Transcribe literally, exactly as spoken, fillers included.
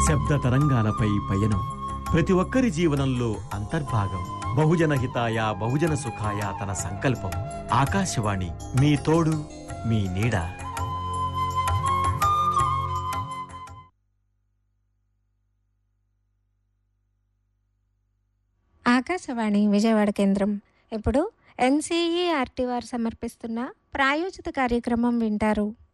శబ్ద తరంగాలపై పయనం ప్రతి ఒక్కరి జీవనంలో అంతర్భాగం. బహుజన హితాయ బహుజన సుఖాయ తన సంకల్పం. ఆకాశవాణి మీ తోడు మీ నీడ. ఆకాశవాణి విజయవాడ కేంద్రం. ఇప్పుడు ఎన్సీఈఆర్టీ వారు సమర్పిస్తున్న ప్రాయోజిత కార్యక్రమం వింటారు.